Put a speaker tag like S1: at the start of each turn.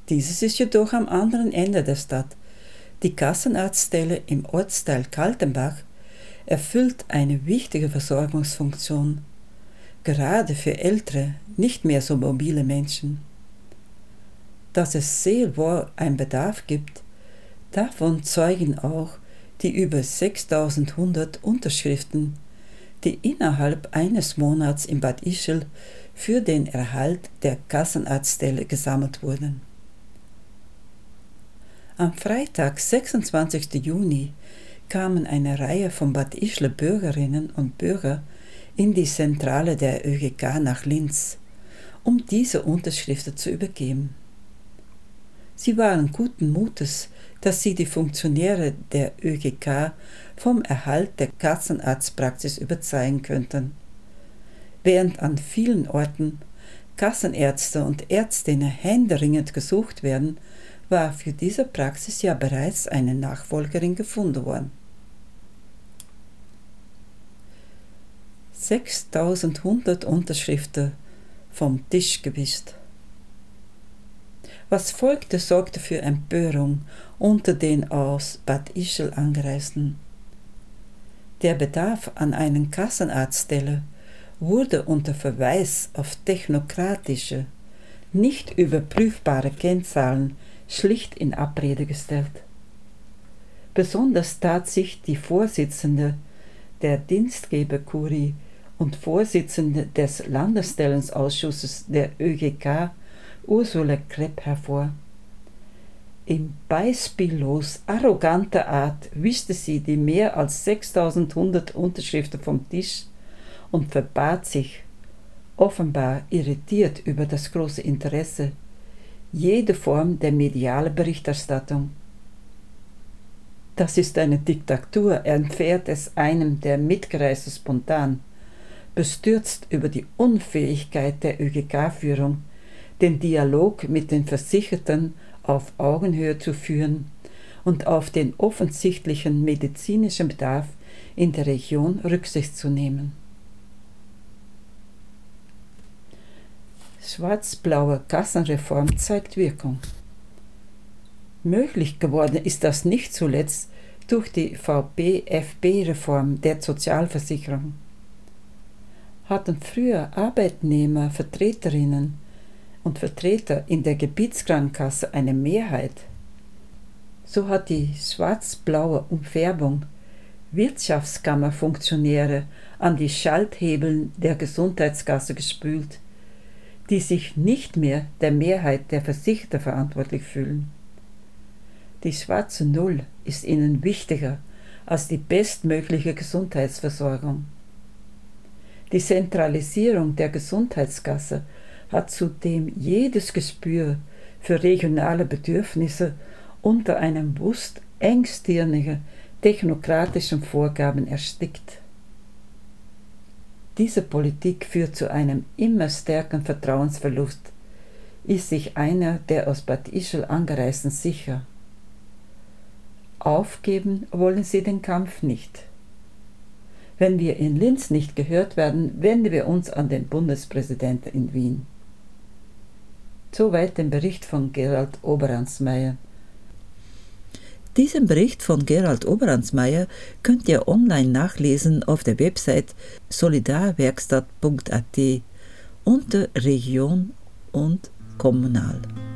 S1: Dieses ist jedoch am anderen Ende der Stadt. Die Kassenarztstelle im Ortsteil Kaltenbach erfüllt eine wichtige Versorgungsfunktion, gerade für ältere, nicht mehr so mobile Menschen. Dass es sehr wohl einen Bedarf gibt, davon zeugen auch die über 6100 Unterschriften, die innerhalb eines Monats in Bad Ischl für den Erhalt der Kassenarztstelle gesammelt wurden. Am Freitag, 26. Juni, kamen eine Reihe von Bad Ischler Bürgerinnen und Bürger in die Zentrale der ÖGK nach Linz, um diese Unterschriften zu übergeben. Sie waren guten Mutes, dass sie die Funktionäre der ÖGK vom Erhalt der Kassenarztpraxis überzeugen könnten. Während an vielen Orten Kassenärzte und Ärztinnen händeringend gesucht werden, war für diese Praxis ja bereits eine Nachfolgerin gefunden worden. 6100 Unterschriften vom Tisch gewischt. Was folgte, sorgte für Empörung unter den aus Bad Ischl Angereisten. Der Bedarf an einer Kassenarztstelle wurde unter Verweis auf technokratische, nicht überprüfbare Kennzahlen schlicht in Abrede gestellt. Besonders tat sich die Vorsitzende der Dienstgeberkurie und Vorsitzende des Landesstellenausschusses der ÖGK, Ursula Krepp, hervor. In beispiellos arroganter Art wischte sie die mehr als 6100 Unterschriften vom Tisch und verbat sich, offenbar irritiert über das große Interesse, jede Form der medialen Berichterstattung. Das ist eine Diktatur, erfährt es einem der Mitgereisten spontan, bestürzt über die Unfähigkeit der ÖGK-Führung, den Dialog mit den Versicherten auf Augenhöhe zu führen und auf den offensichtlichen medizinischen Bedarf in der Region Rücksicht zu nehmen. Schwarz-blaue Kassenreform zeigt Wirkung. Möglich geworden ist das nicht zuletzt durch die VPFB-Reform der Sozialversicherung. Hatten früher Arbeitnehmer, Vertreterinnen und Vertreter in der Gebietskrankenkasse eine Mehrheit, so hat die schwarz-blaue Umfärbung Wirtschaftskammerfunktionäre an die Schalthebeln der Gesundheitskasse gespült, die sich nicht mehr der Mehrheit der Versicherten verantwortlich fühlen. Die schwarze Null ist ihnen wichtiger als die bestmögliche Gesundheitsversorgung. Die Zentralisierung der Gesundheitskasse hat zudem jedes Gespür für regionale Bedürfnisse unter einem bewusst engstirnigen technokratischen Vorgaben erstickt. Diese Politik führt zu einem immer stärkeren Vertrauensverlust, ist sich einer der aus Bad Ischl Angereisten sicher. Aufgeben wollen sie den Kampf nicht. Wenn wir in Linz nicht gehört werden, wenden wir uns an den Bundespräsidenten in Wien. Soweit den Bericht von Gerald Oberansmeier. Diesen Bericht von Gerald Oberansmeier könnt ihr online nachlesen auf der Website solidarwerkstatt.at unter Region und Kommunal.